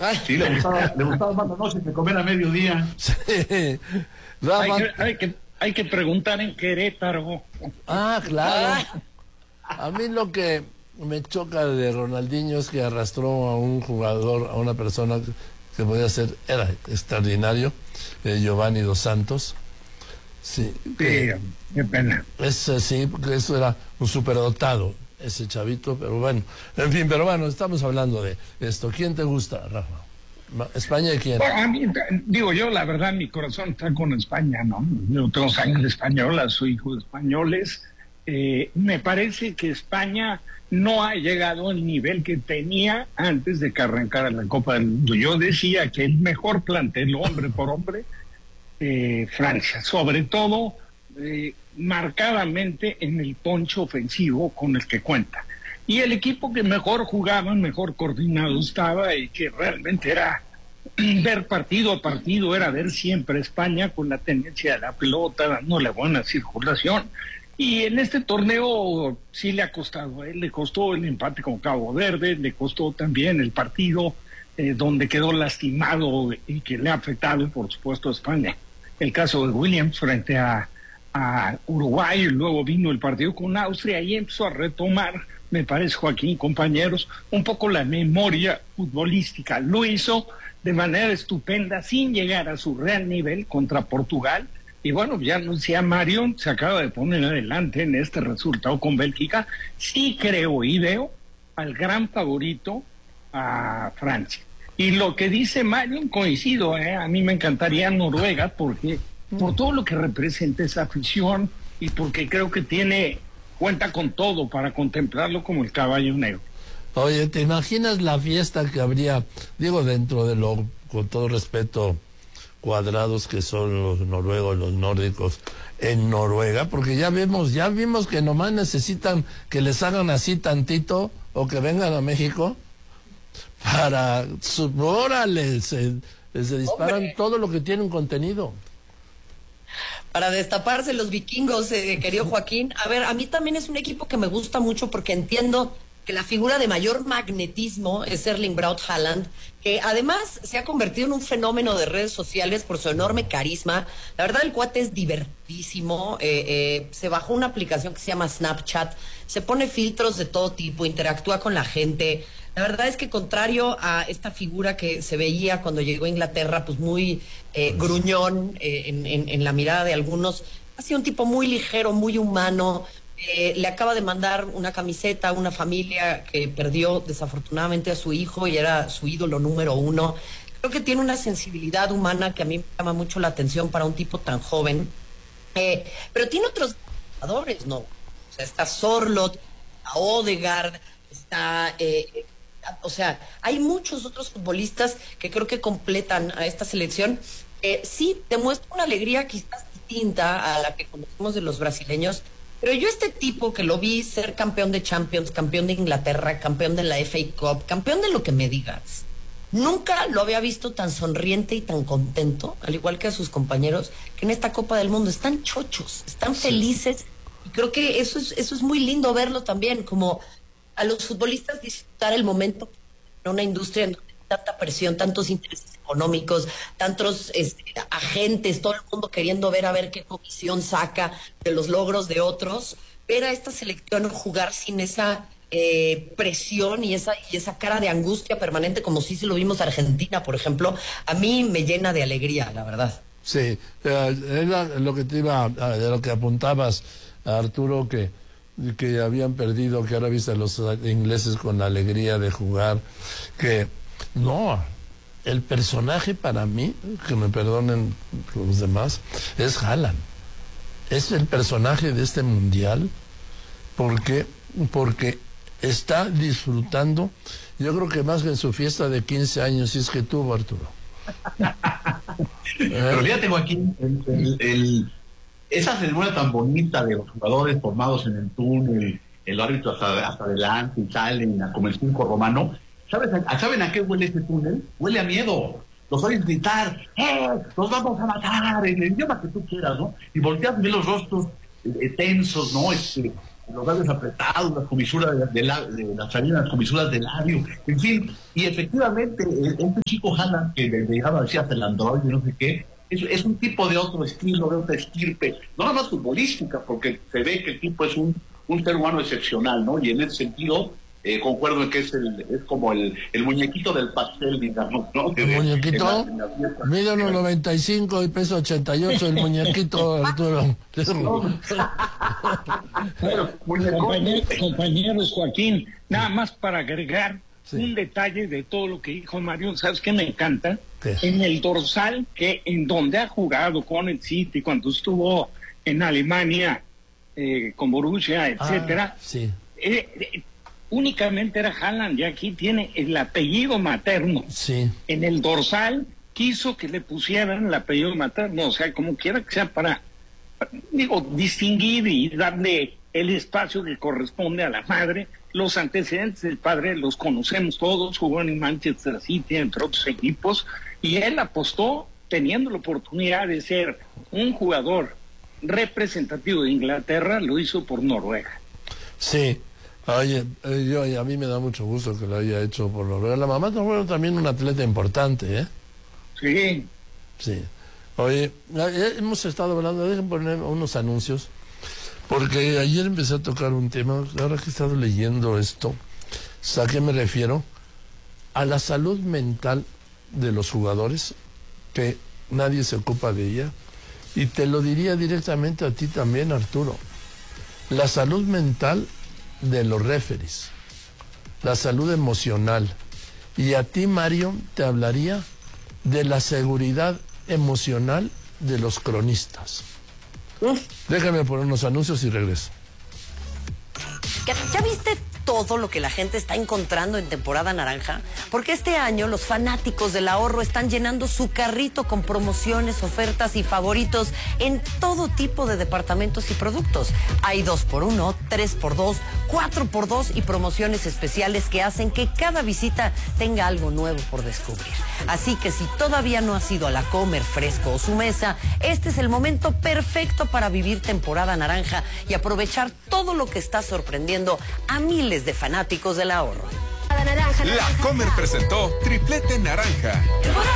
Sí, le gustaba más la noche que comer a mediodía. Sí. Rafa. Hay que preguntar en Querétaro. Claro. A mí lo que me choca de Ronaldinho es que arrastró a un jugador, a una persona que podía ser, era extraordinario, Giovanni Dos Santos. Sí, qué pena. Sí, porque eso era un superdotado, ese chavito, pero bueno, en fin, estamos hablando de esto. ¿Quién te gusta, Rafa? ¿España y quién? Bueno, a mí, digo yo, la verdad, mi corazón está con España, ¿no? Yo tengo sangre española, soy hijo de españoles. Me parece que España no ha llegado al nivel que tenía antes de que arrancara la Copa del Mundo. Yo decía que el mejor plantel, hombre por hombre, Francia, sobre todo marcadamente en el poncho ofensivo con el que cuenta. Y el equipo que mejor jugaba, mejor coordinado estaba y que realmente era ver partido a partido, era ver siempre España con la tendencia de la pelota, dándole buena circulación. Y en este torneo sí le ha costado, le costó el empate con Cabo Verde, le costó también el partido donde quedó lastimado y que le ha afectado, por supuesto, a España. El caso de Williams frente a Uruguay, y luego vino el partido con Austria y empezó a retomar, me parece, Joaquín, compañeros, un poco la memoria futbolística. Lo hizo de manera estupenda, sin llegar a su real nivel contra Portugal. Y bueno, ya anuncia Mario, se acaba de poner adelante en este resultado con Bélgica. Sí creo y veo al gran favorito a Francia. Y lo que dice Mario, coincido, a mí me encantaría Noruega, porque por todo lo que representa esa afición y porque creo que cuenta con todo para contemplarlo como el caballo negro. Oye, ¿te imaginas la fiesta que habría, digo, dentro de lo, con todo respeto, cuadrados que son los noruegos, los nórdicos, en Noruega? Porque ya vimos que nomás necesitan que les hagan así tantito o que vengan a México para, órale, se disparan todo lo que tiene un contenido. Para destaparse los vikingos, querido Joaquín. A ver, a mí también es un equipo que me gusta mucho porque entiendo que la figura de mayor magnetismo es Erling Braut Haaland, que además se ha convertido en un fenómeno de redes sociales por su enorme carisma. La verdad, el cuate es divertísimo. Se bajó una aplicación que se llama Snapchat, se pone filtros de todo tipo, interactúa con la gente. La verdad es que contrario a esta figura que se veía cuando llegó a Inglaterra, pues muy gruñón en la mirada de algunos, ha sido un tipo muy ligero, muy humano. Le acaba de mandar una camiseta a una familia que perdió desafortunadamente a su hijo y era su ídolo número 1. Creo que tiene una sensibilidad humana que a mí me llama mucho la atención para un tipo tan joven. Pero tiene otros jugadores, ¿no? O sea, está Sorloth, está Odegaard, está... o sea, hay muchos otros futbolistas que creo que completan a esta selección. Sí, demuestra una alegría quizás distinta a la que conocemos de los brasileños. Pero yo este tipo que lo vi ser campeón de Champions, campeón de Inglaterra, campeón de la FA Cup, campeón de lo que me digas, nunca lo había visto tan sonriente y tan contento, al igual que a sus compañeros, que en esta Copa del Mundo están chochos, están felices. Y creo que eso es muy lindo verlo también, como a los futbolistas disfrutar el momento en una industria en donde hay tanta presión, tantos intereses económicos, tantos agentes, todo el mundo queriendo ver a ver qué comisión saca de los logros de otros, ver a esta selección jugar sin esa presión y esa cara de angustia permanente, como si se lo vimos a Argentina, por ejemplo, a mí me llena de alegría, la verdad. Sí, era lo que de lo que apuntabas, Arturo, que habían perdido, que ahora viste a los ingleses con la alegría de jugar, que no, el personaje para mí, que me perdonen los demás, es Haaland. Es el personaje de este mundial porque está disfrutando, yo creo que más que en su fiesta de 15 años, si es que tuvo, Arturo. Pero fíjate, Joaquín, esa ceremonia tan bonita de los jugadores formados en el túnel, el árbitro hasta adelante y salen como el circo romano. ¿Saben a qué huele ese túnel? Huele a miedo. Los oyes gritar, ¡nos vamos a matar! En el idioma que tú quieras, ¿no? Y volteas a ver los rostros tensos, ¿no? los labios apretados, las comisuras de las salidas, las comisuras del labio, en fin. Y efectivamente, este chico Haaland, que le llegaba a decir hasta el androide, no sé qué, es un tipo de otro estilo, de otra estirpe, no nada más futbolística, porque se ve que el tipo es un ser humano excepcional, ¿no? Y en ese sentido, concuerdo en que es como el muñequito del pastel, digamos, ¿no? El muñequito mide 1.95 y pesa 88, el muñequito, Arturo. Compañeros, Joaquín, nada más para agregar un detalle de todo lo que dijo Mario. ¿Sabes qué me encanta? ¿Qué? En el dorsal, que en donde ha jugado con el City, cuando estuvo en Alemania, con Borussia, etcétera, Sí. Únicamente era Haaland, y aquí tiene el apellido materno. Sí. En el dorsal quiso que le pusieran el apellido materno, o sea, como quiera que sea para distinguir y darle el espacio que corresponde a la madre. Los antecedentes del padre los conocemos todos, jugó en Manchester City, entre otros equipos, y él apostó teniendo la oportunidad de ser un jugador representativo de Inglaterra, lo hizo por Noruega. Sí. Oye, a mí me da mucho gusto que lo haya hecho por Noruega. La mamá de Noruega también un atleta importante, ¿eh? Sí. Sí. Oye, hemos estado hablando, dejen poner unos anuncios, porque ayer empecé a tocar un tema, ahora que he estado leyendo esto, ¿a qué me refiero? A la salud mental de los jugadores, que nadie se ocupa de ella, y te lo diría directamente a ti también, Arturo. La salud mental de los referees, la salud emocional, y a ti, Mario, te hablaría de la seguridad emocional de los cronistas. Déjame poner unos anuncios y regreso. ¿Ya viste todo lo que la gente está encontrando en temporada naranja? Porque este año los fanáticos del ahorro están llenando su carrito con promociones, ofertas y favoritos en todo tipo de departamentos y productos. Hay 2x1, 3x2, 4x2 y promociones especiales que hacen que cada visita tenga algo nuevo por descubrir. Así que si todavía no has ido a la Comer, Fresco o Su Mesa, este es el momento perfecto para vivir temporada naranja y aprovechar todo lo que está sorprendiendo a miles de fanáticos del ahorro. La Comer presentó Triplete Naranja.